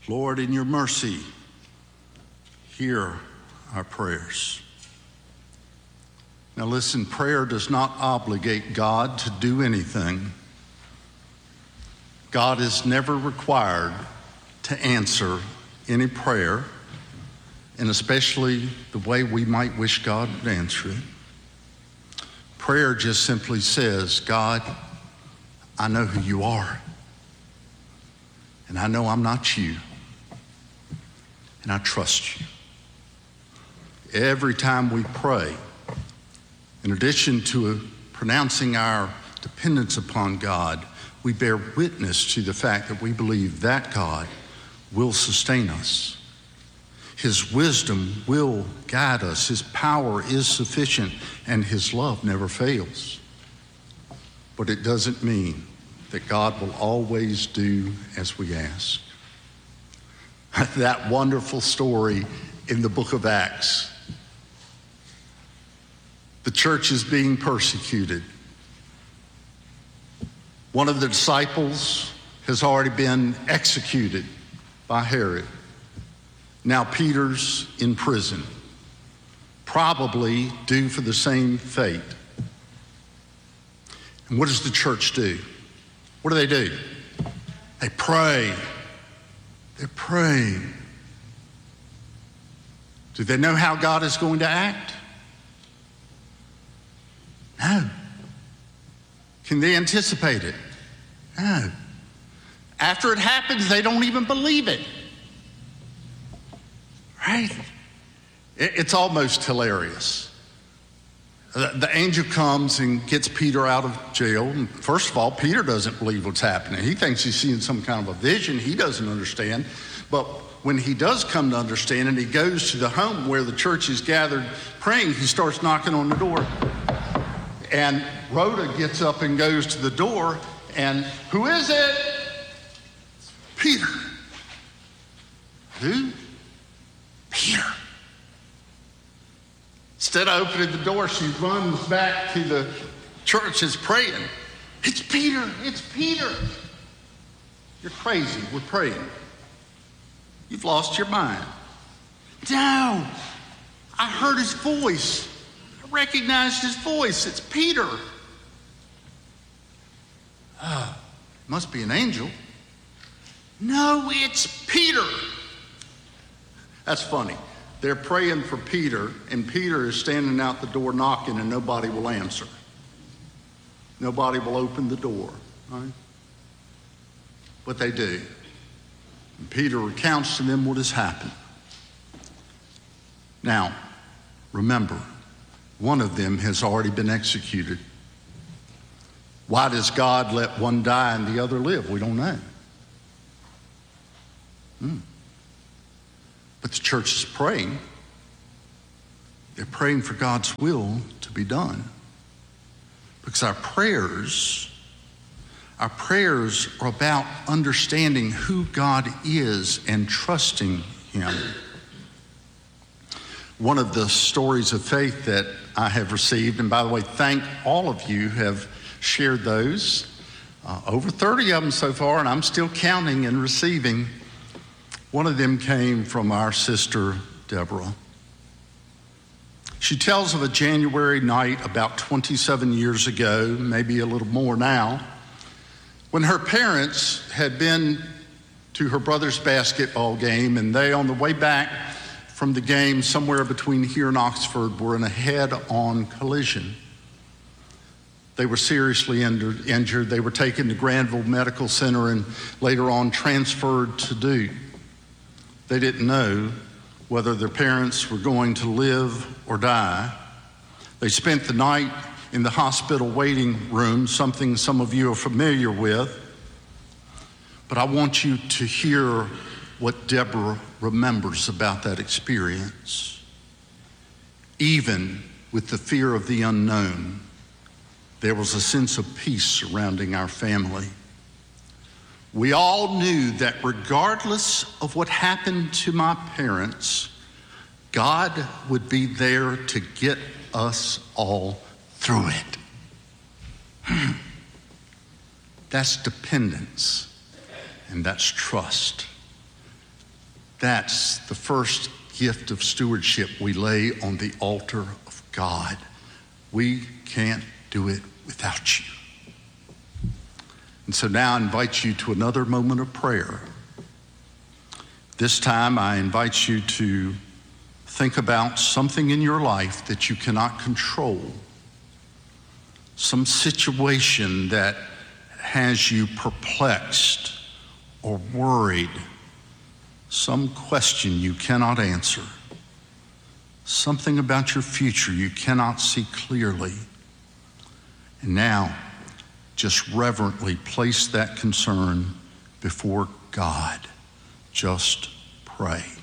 Lord, in your mercy, hear our prayers. Now listen, prayer does not obligate God to do anything. God is never required to answer any prayer, and especially the way we might wish God would answer it. Prayer just simply says, God, I know who you are, and I know I'm not you, and I trust you. Every time we pray, in addition to pronouncing our dependence upon God, we bear witness to the fact that we believe that God will sustain us. His wisdom will guide us. His power is sufficient, and his love never fails. But it doesn't mean that God will always do as we ask. That wonderful story in the book of Acts. The church is being persecuted. One of the disciples has already been executed by Herod. Now Peter's in prison, probably due for the same fate. And what does the church do? What do? They pray. They're praying. Do they know how God is going to act? No. Can they anticipate it? No. After it happens, they don't even believe it. Right? It's almost hilarious. The angel comes and gets Peter out of jail. And first of all, Peter doesn't believe what's happening. He thinks he's seeing some kind of a vision he doesn't understand. But when he does come to understand and he goes to the home where the church is gathered praying, he starts knocking on the door. And Rhoda gets up and goes to the door, and who is it? Peter. Who? Peter. Instead of opening the door, she runs back to the church is praying. It's Peter. It's Peter. You're crazy. We're praying. You've lost your mind. No. I heard his voice. I recognized his voice. It's Peter. Must be an angel. No, it's Peter. That's funny. They're praying for Peter, and Peter is standing out the door knocking, and nobody will answer. Nobody will open the door, right? But they do. And Peter recounts to them what has happened. Now, remember, one of them has already been executed. Why does God let one die and the other live? We don't know. But the church is praying. They're praying for God's will to be done. Because our prayers are about understanding who God is and trusting him. One of the stories of faith that I have received, and by the way, thank all of you who have shared those. Over 30 of them so far, and I'm still counting and receiving. One of them came from our sister, Deborah. She tells of a January night about 27 years ago, maybe a little more now, when her parents had been to her brother's basketball game, and they, on the way back from the game somewhere between here and Oxford, were in a head-on collision. They were seriously injured. They were taken to Granville Medical Center and later on transferred to Duke. They didn't know whether their parents were going to live or die. They spent the night in the hospital waiting room, something some of you are familiar with. But I want you to hear what Deborah remembers about that experience. Even with the fear of the unknown, there was a sense of peace surrounding our family. We all knew that regardless of what happened to my parents, God would be there to get us all through it. That's dependence, and that's trust. That's the first gift of stewardship we lay on the altar of God. We can't do it without you. And so now I invite you to another moment of prayer. This time I invite you to think about something in your life that you cannot control, some situation that has you perplexed or worried, some question you cannot answer, something about your future you cannot see clearly. And now, just reverently place that concern before God. Just pray.